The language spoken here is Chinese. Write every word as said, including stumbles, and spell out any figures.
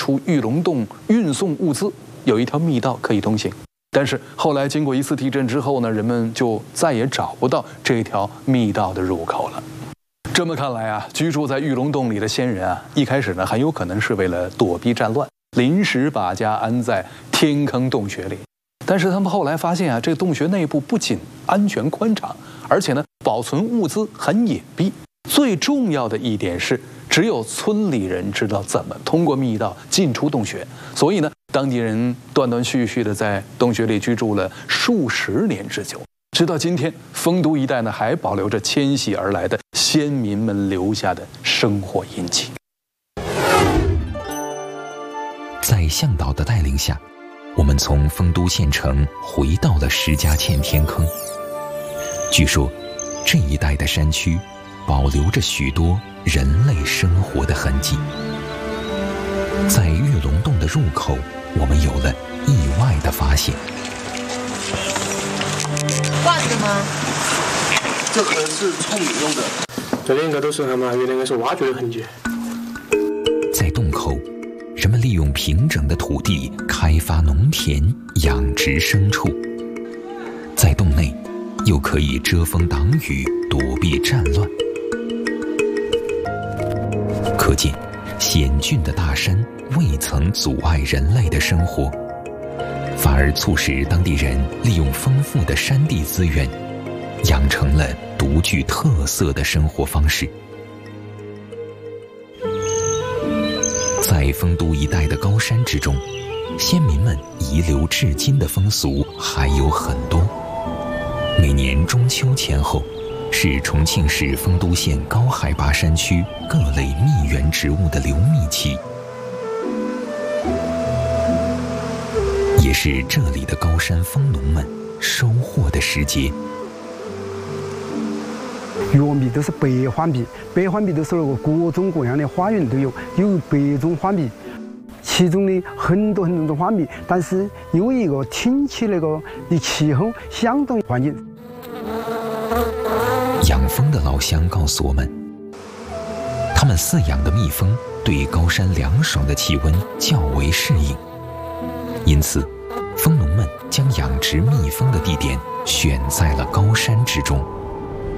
出玉龙洞运送物资，有一条密道可以通行。但是后来经过一次地震之后呢，人们就再也找不到这条密道的入口了。这么看来啊，居住在玉龙洞里的先人啊，一开始呢很有可能是为了躲避战乱，临时把家安在天坑洞穴里。但是他们后来发现啊，这个洞穴内部不仅安全宽敞，而且呢保存物资很隐蔽。最重要的一点是，只有村里人知道怎么通过密道进出洞穴，所以呢，当地人断断续续的在洞穴里居住了数十年之久。直到今天，丰都一带呢还保留着迁徙而来的先民们留下的生活印记。 在向导的带领下，我们从丰都县城回到了石家堑天坑。据说，这一带的山区保留着许多人类生活的痕迹。在玉龙洞的入口，我们有了意外的发现。 挂着的吗？ 这可能是冲米用的， 这里应该都是他们原来应该是挖掘的痕迹。 在洞口，人们利用平整的土地开发农田，养殖牲畜；在洞内，又可以遮风挡雨，躲避战乱。可见，险峻的大山未曾阻碍人类的生活，反而促使当地人利用丰富的山地资源，养成了独具特色的生活方式。在丰都一带的高山之中，先民们遗留至今的风俗还有很多。每年中秋前后，是重庆市丰都县高海拔山区各类蜜源植物的流蜜期，也是这里的高山蜂农们收获的时节。 药蜜都是白花蜜，白花蜜都是那个各种各样的花园都有，有百种花蜜，其中的很多很多种花蜜，但是因为一个天气那个的气候相当环境。 养蜂的老乡告诉我们，他们饲养的蜜蜂对高山凉爽的气温较为适应，因此，蜂农们将养殖蜜蜂的地点选在了高山之中。